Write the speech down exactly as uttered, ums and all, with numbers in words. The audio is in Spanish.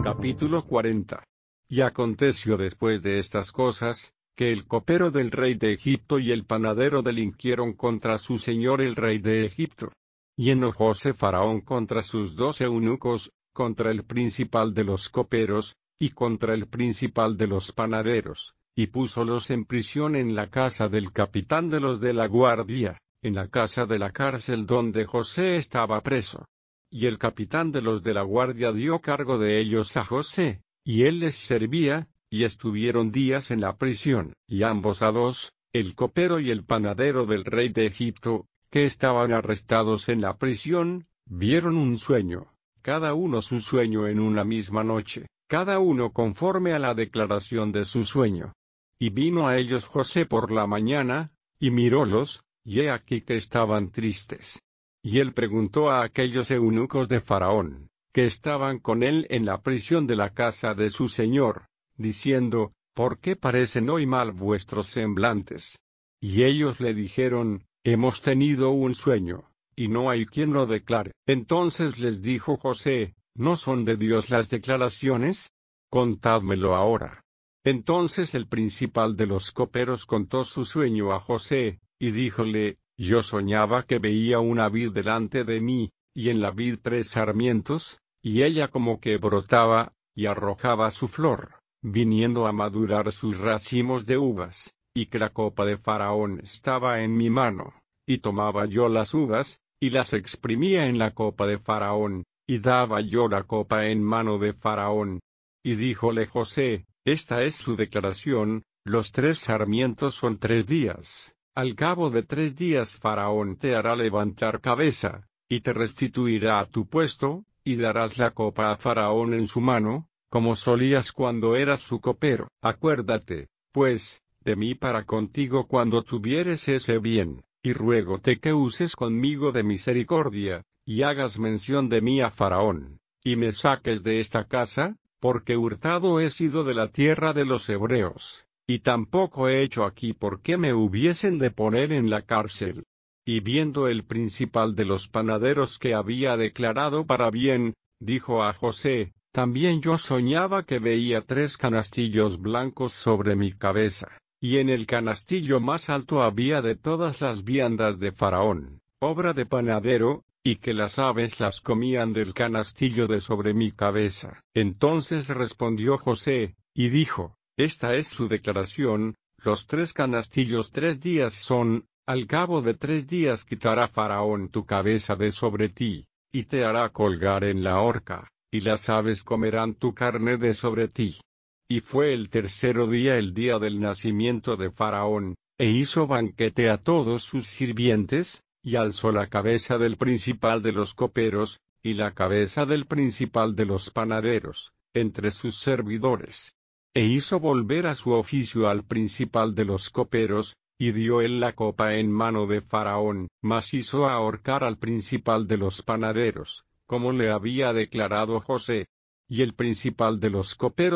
Capítulo cuarenta. Y aconteció después de estas cosas, que el copero del rey de Egipto y el panadero delinquieron contra su señor el rey de Egipto. Y enojóse Faraón contra sus dos eunucos, contra el principal de los coperos, y contra el principal de los panaderos, y púsolos en prisión en la casa del capitán de los de la guardia, en la casa de la cárcel donde José estaba preso. Y el capitán de los de la guardia dio cargo de ellos a José, y él les servía, y estuvieron días en la prisión. Y ambos a dos, el copero y el panadero del rey de Egipto, que estaban arrestados en la prisión, vieron un sueño, cada uno su sueño en una misma noche, cada uno conforme a la declaración de su sueño. Y vino a ellos José por la mañana, y mirólos, y he aquí que estaban tristes. Y él preguntó a aquellos eunucos de Faraón, que estaban con él en la prisión de la casa de su señor, diciendo, ¿por qué parecen hoy mal vuestros semblantes? Y ellos le dijeron, hemos tenido un sueño, y no hay quien lo declare. Entonces les dijo José, ¿no son de Dios las declaraciones? Contádmelo ahora. Entonces el principal de los coperos contó su sueño a José, y díjole, yo soñaba que veía una vid delante de mí, y en la vid tres sarmientos, y ella como que brotaba, y arrojaba su flor, viniendo a madurar sus racimos de uvas, y que la copa de Faraón estaba en mi mano, y tomaba yo las uvas, y las exprimía en la copa de Faraón, y daba yo la copa en mano de Faraón. Y díjole José, esta es su declaración, los tres sarmientos son tres días. Al cabo de tres días Faraón te hará levantar cabeza, y te restituirá a tu puesto, y darás la copa a Faraón en su mano, como solías cuando eras su copero. Acuérdate, pues, de mí para contigo cuando tuvieres ese bien, y ruégote que uses conmigo de misericordia, y hagas mención de mí a Faraón, y me saques de esta casa, porque hurtado he sido de la tierra de los hebreos. Y tampoco he hecho aquí porque me hubiesen de poner en la cárcel. Y viendo el principal de los panaderos que había declarado para bien, dijo a José, también yo soñaba que veía tres canastillos blancos sobre mi cabeza, y en el canastillo más alto había de todas las viandas de Faraón, obra de panadero, y que las aves las comían del canastillo de sobre mi cabeza. Entonces respondió José, y dijo, esta es su declaración, los tres canastillos tres días son, al cabo de tres días quitará Faraón tu cabeza de sobre ti, y te hará colgar en la horca, y las aves comerán tu carne de sobre ti. Y fue el tercero día el día del nacimiento de Faraón, e hizo banquete a todos sus sirvientes, y alzó la cabeza del principal de los coperos, y la cabeza del principal de los panaderos, entre sus servidores. E hizo volver a su oficio al principal de los coperos, y dio él la copa en mano de Faraón, mas hizo ahorcar al principal de los panaderos, como le había declarado José. Y el principal de los coperos